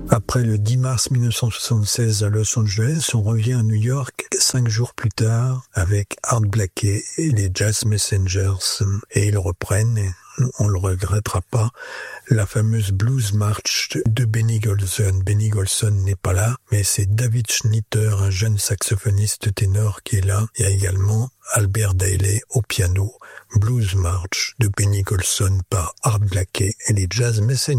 Après le 10 mars 1976 à Los Angeles, on revient à New York 5 jours plus tard avec Art Blakey et les Jazz Messengers et ils reprennent, et on le regrettera pas, la fameuse Blues March de Benny Golson. Benny Golson n'est pas là, mais c'est David Schnitter, un jeune saxophoniste ténor qui est là. Il y a également Albert Dailey au piano. Blues March de Benny Golson par Art Blakey et les Jazz Messengers.